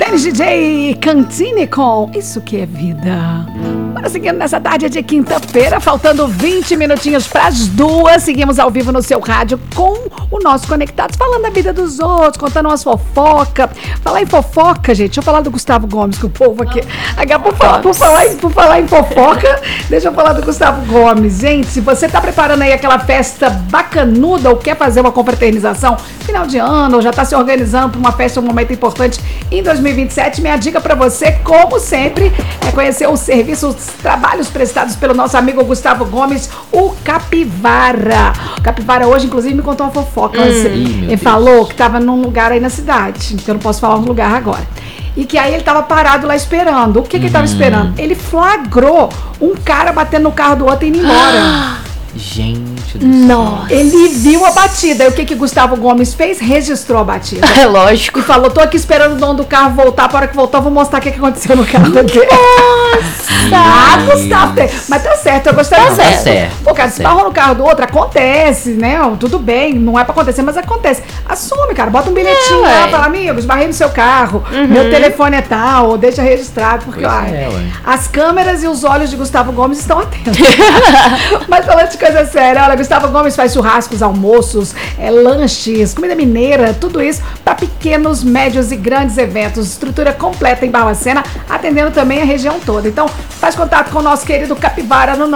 Denis DJ Cantini com Isso Que É Vida. Bora seguindo nessa tarde de quinta-feira, faltando 20 minutinhos para as 2. Seguimos ao vivo no seu rádio com o nosso Conectados, falando da vida dos outros, contando umas fofocas. Falar em fofoca, gente, deixa eu falar do Gustavo Gomes, que o povo aqui... Por falar em fofoca, deixa eu falar do Gustavo Gomes. Gente, se você tá preparando aí aquela festa bacanuda ou quer fazer uma confraternização, final de ano, ou já tá se organizando para uma festa, um momento importante em 2027, minha dica para você, como sempre, é conhecer os serviços, os trabalhos prestados pelo nosso amigo Gustavo Gomes, o Capivara. O Capivara hoje, inclusive, me contou uma fofoca. Ele falou que estava num lugar aí na cidade, que eu não posso falar um lugar agora. E que aí ele estava parado lá esperando. O que ele estava esperando? Ele flagrou um cara batendo no carro do outro e indo embora. Gente do céu. Nossa. Ele viu a batida. E o que Gustavo Gomes fez? Registrou a batida. É lógico. E falou, tô aqui esperando o dono do carro voltar. Para hora que voltar, eu vou mostrar o que aconteceu no carro dele. Nossa! Gustavo. Mas tá certo, eu gostei. Tá certo. Pô, cara, se esbarrou no carro do outro, acontece, né? Tudo bem, não é pra acontecer, mas acontece. Assume, cara, bota um bilhetinho lá, fala, amigo, esbarrei no seu carro, meu telefone é tal, deixa registrado, porque as câmeras e os olhos de Gustavo Gomes estão atentos. Mas falando de coisa séria, olha, Gustavo Gomes faz churrascos, almoços, lanches, comida mineira, tudo isso para pequenos, médios e grandes eventos. Estrutura completa em Barbacena, atendendo também a região toda. Então, faz contato com o nosso querido Capivara no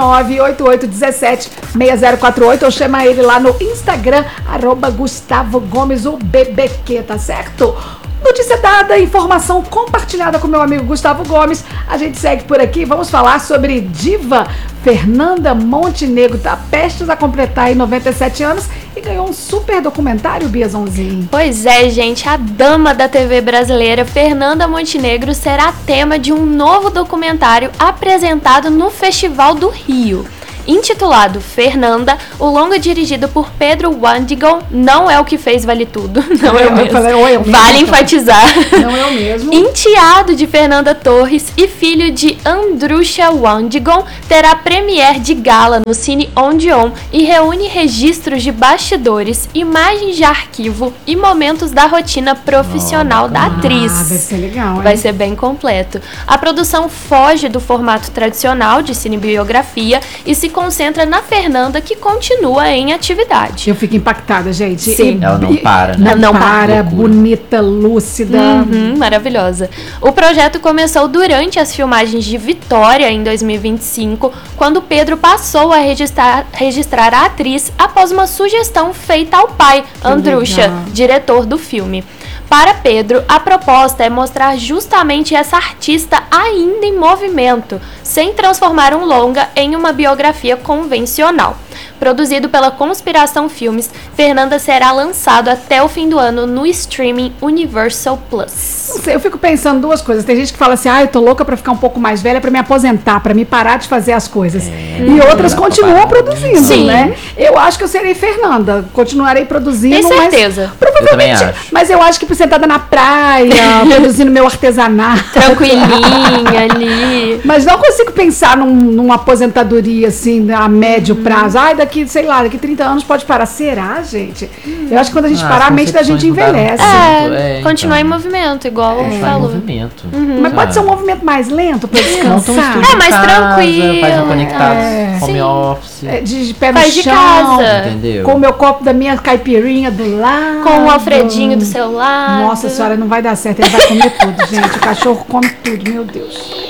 988176048 ou chama ele lá no Instagram, @Gustavo Gomes, o BBQ, tá certo? Notícia dada, informação compartilhada com meu amigo Gustavo Gomes. A gente segue por aqui. Vamos falar sobre diva Fernanda Montenegro. Tá prestes a completar aí 97 anos e ganhou um super documentário, Bia Zonzin. Pois é, gente. A dama da TV brasileira, Fernanda Montenegro, será tema de um novo documentário apresentado no Festival do Rio. Intitulado Fernanda, o longa dirigido por Pedro Wandigon não é o que fez Vale Tudo, não é o mesmo. Vale enfatizar. Não é o mesmo. Enteado de Fernanda Torres e filho de Andrusha Wandigon, terá premiere de gala no Cine Odeon e reúne registros de bastidores, imagens de arquivo e momentos da rotina profissional da atriz. Vai ser legal, hein? Vai ser bem completo. A produção foge do formato tradicional de cinebiografia e se concentra na Fernanda, que continua em atividade. Eu fico impactada, gente. Sim. Ela não para, né? Não para, bonita, lúcida. Maravilhosa. O projeto começou durante as filmagens de Vitória, em 2025, quando Pedro passou a registrar a atriz após uma sugestão feita ao pai, Andrusha, diretor do filme. Para Pedro, a proposta é mostrar justamente essa artista ainda em movimento, sem transformar um longa em uma biografia convencional. Produzido pela Conspiração Filmes, Fernanda será lançado até o fim do ano no streaming Universal Plus. Não sei, eu fico pensando duas coisas. Tem gente que fala assim, eu tô louca pra ficar um pouco mais velha, pra me aposentar, pra me parar de fazer as coisas. E outras continuam produzindo, né? Eu acho que eu serei Fernanda, continuarei produzindo. Tem certeza. Mas, provavelmente, eu também acho. Mas eu acho que sentada na praia, produzindo meu artesanato. Tranquilinha ali. Mas não consigo pensar numa aposentadoria assim, a médio prazo. Daqui 30 anos pode parar. Será, gente? Eu acho que quando a gente parar, a mente da gente envelhece. Continuar em movimento, igual falou. Em movimento. Mas pode ser um movimento mais lento para descansar. Mais tranquilo. Faz um Conectados, home office. De pé no Faz chão. de casa. Entendeu? Com o meu copo da minha caipirinha do lado. Com o Alfredinho do seu lado. Nossa senhora, não vai dar certo. Ele vai comer tudo, gente. O cachorro come tudo, meu Deus.